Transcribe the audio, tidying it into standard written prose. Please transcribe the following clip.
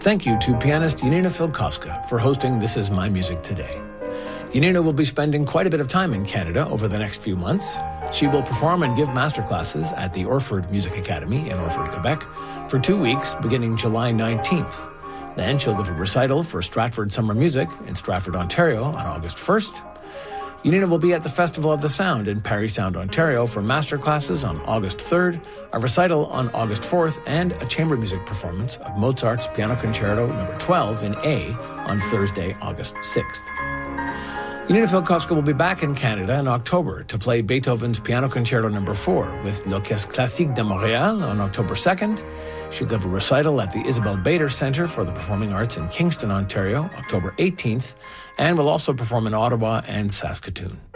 Thank you to pianist Janina Filkowska for hosting This Is My Music Today. Janina will be spending quite a bit of time in Canada over the next few months. She will perform and give masterclasses at the Orford Music Academy in Orford, Quebec, for 2 weeks beginning July 19th. Then she'll give a recital for Stratford Summer Music in Stratford, Ontario on August 1st. Janina will be at the Festival of the Sound in Parry Sound, Ontario for masterclasses on August 3rd, a recital on August 4th, and a chamber music performance of Mozart's Piano Concerto No. 12 in A on Thursday, August 6th. Janina Filkowska will be back in Canada in October to play Beethoven's Piano Concerto No. 4 with l'Orchestre Classique de Montréal on October 2nd. She'll give a recital at the Isabelle Bader Centre for the Performing Arts in Kingston, Ontario, October 18th, and will also perform in Ottawa and Saskatoon.